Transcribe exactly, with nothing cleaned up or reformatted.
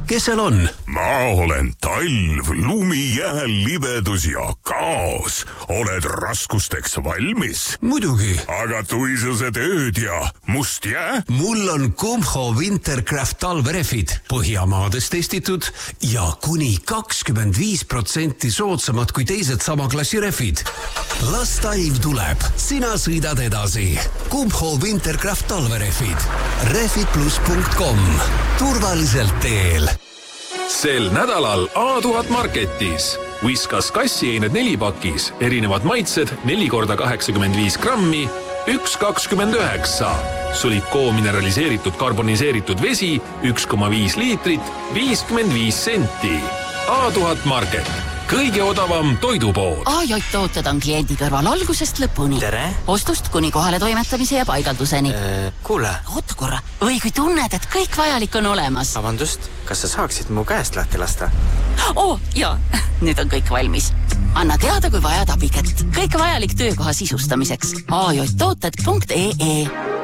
kes seal on? Ma olen talv, lumi, jääl, libedus ja kaos. Oled raskusteks valmis? Muidugi. Aga tuisused ööd ja must jää? Mul on Kumho Wintercraft talverefid. Põhjamaades testitud ja kuni kakskümmend viis protsenti soodsamad kui teised sama klassi refid. Las talv tuleb. Sina sõidad edasi. Kumho Wintercraft talverefid. refid plus punkt com. Turvaliselt teel. Sel nädalal A tuhat Marketis. Whiskas kassieined nelipakis. Erinevad maitsed neli korda kaheksakümmend viis grammi, üks kakskümmend üheksa. Sulikoo mineraliseeritud karboniseeritud vesi, üks koma viis liitrit, viiskümmend viis senti. A tuhat Market. Kõige odavam toidupood. A J tooted on kliendi kõrval algusest lõpuni. Tere. Ostust kuni kohale toimetamise ja paigalduseni. Äh, kuule. Oota korra. Või kui tunned, et kõik vajalik on olemas. Vabandust, kas sa saaksid mu käest lahti lasta? Oh, jaa. Nüüd on kõik valmis. Anna teada, kui vajad abiket. Kõik vajalik töökoha sisustamiseks. A J tooted punkt ee